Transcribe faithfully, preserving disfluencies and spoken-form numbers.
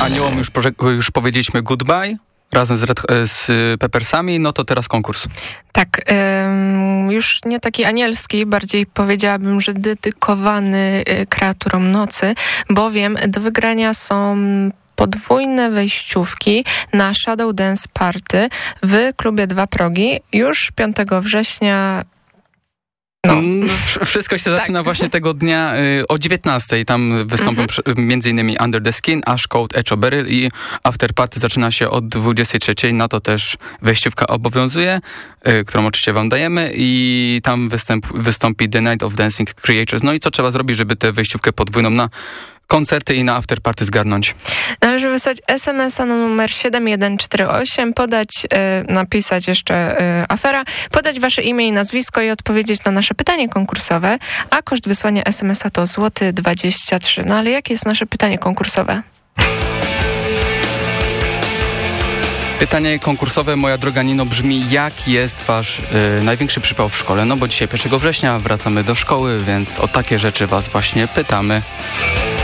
Aniołom już, już powiedzieliśmy goodbye razem z, Red, z Peppersami, no to teraz konkurs. Tak, ym, już nie taki anielski, bardziej powiedziałabym, że dedykowany y, kreaturom nocy, bowiem do wygrania są podwójne wejściówki na Shadow Dance Party w klubie Dwa Progi już piątego września. No. Wszystko się zaczyna tak. właśnie tego dnia y, o dziewiętnastej. Tam wystąpią mm-hmm. między innymi Under the Skin, Ash Code, Echo Beryl i After Party zaczyna się od dwudziestej trzeciej. Na to też wejściówka obowiązuje, y, którą oczywiście wam dajemy i tam występ, wystąpi The Night of Dancing Creatures. No i co trzeba zrobić, żeby tę wejściówkę podwójną na koncerty i na afterparty zgarnąć? Należy wysłać es em es a na numer siedem jeden cztery osiem, podać, y, napisać jeszcze y, afera, podać wasze imię i nazwisko i odpowiedzieć na nasze pytanie konkursowe, a koszt wysłania es em es a to złoty dwadzieścia trzy. No ale jakie jest nasze pytanie konkursowe? Pytanie konkursowe, moja droga Nino, brzmi: jaki jest wasz y, największy przypał w szkole? No bo dzisiaj pierwszego września wracamy do szkoły, więc o takie rzeczy was właśnie pytamy.